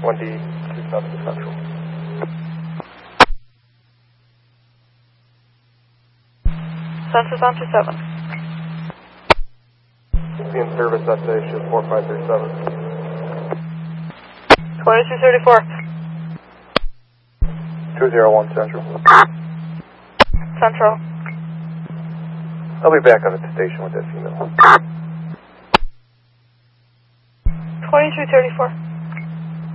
1D27 Central. Census on 27. In service that day, shift 4537. 2234. 201 Central. Central. I'll be back on the station with that female. 2234.